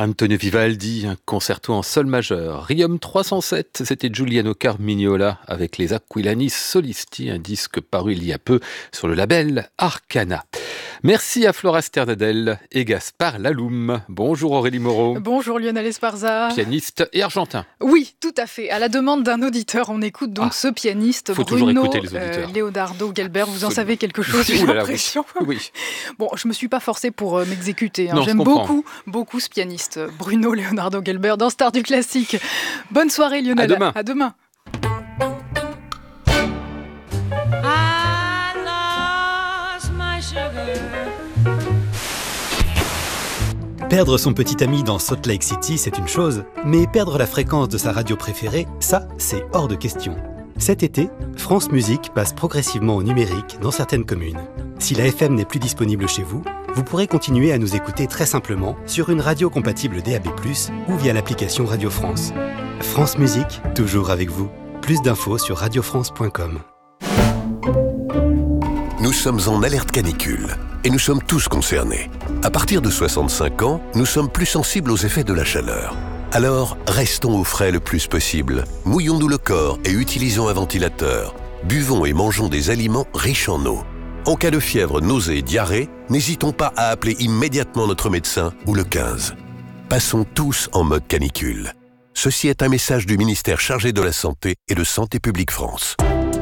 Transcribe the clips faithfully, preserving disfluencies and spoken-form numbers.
Antonio Vivaldi, un concerto en sol majeur. Requiem trois cent sept, c'était Giuliano Carmignola avec les Aquilani Solisti, un disque paru il y a peu sur le label Arcana. Merci à Flora Sternadel et Gaspard Laloum. Bonjour Aurélie Moreau. Bonjour Lionel Esparza. Pianiste et argentin. Oui, tout à fait. À la demande d'un auditeur, on écoute donc ah, ce pianiste faut Bruno euh, Leonardo Gelber. Vous en Absolument. savez quelque chose, j'ai Oulala, l'impression. Oui. oui. Bon, je me suis pas forcée pour euh, m'exécuter. Hein. Non, J'aime je beaucoup, beaucoup ce pianiste Bruno Leonardo Gelber dans Star du classique. Bonne soirée Lionel. À demain. À demain. Perdre son petit ami dans Salt Lake City, c'est une chose, mais perdre la fréquence de sa radio préférée, ça, c'est hors de question. Cet été, France Musique passe progressivement au numérique dans certaines communes. Si la F M n'est plus disponible chez vous, vous pourrez continuer à nous écouter très simplement sur une radio compatible D A B plus, ou via l'application Radio France. France Musique, toujours avec vous. Plus d'infos sur radio france point com. Nous sommes en alerte canicule et nous sommes tous concernés. À partir de soixante-cinq ans, nous sommes plus sensibles aux effets de la chaleur. Alors, restons au frais le plus possible. Mouillons-nous le corps et utilisons un ventilateur. Buvons et mangeons des aliments riches en eau. En cas de fièvre, nausées et diarrhée, n'hésitons pas à appeler immédiatement notre médecin ou le quinze. Passons tous en mode canicule. Ceci est un message du ministère chargé de la Santé et de Santé publique France.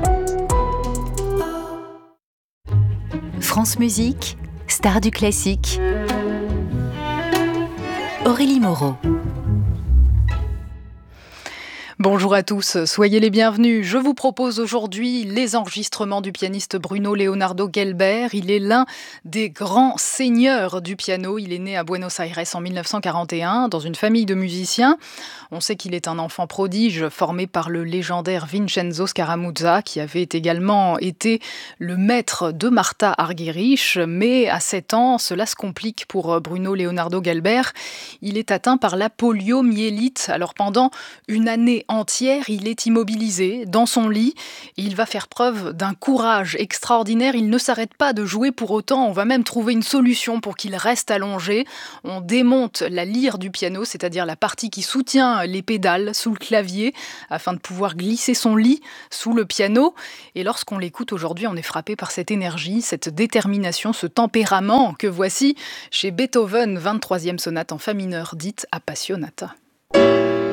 France Musique, Star du classique. Aurélie Moreau. Bonjour à tous, soyez les bienvenus. Je vous propose aujourd'hui les enregistrements du pianiste Bruno Leonardo Gelber. Il est l'un des grands seigneurs du piano. Il est né à Buenos Aires en mille neuf cent quarante et un dans une famille de musiciens. On sait qu'il est un enfant prodige formé par le légendaire Vincenzo Scaramuzza qui avait également été le maître de Martha Argerich. Mais à sept ans, cela se complique pour Bruno Leonardo Gelber. Il est atteint par la poliomyélite. Alors pendant une année entière, il est immobilisé dans son lit. Il va faire preuve d'un courage extraordinaire. Il ne s'arrête pas de jouer pour autant. On va même trouver une solution pour qu'il reste allongé. On démonte la lyre du piano, c'est-à-dire la partie qui soutient les pédales sous le clavier, afin de pouvoir glisser son lit sous le piano. Et lorsqu'on l'écoute aujourd'hui, on est frappé par cette énergie, cette détermination, ce tempérament que voici chez Beethoven, vingt-troisième sonate en fa mineur, dite Appassionata.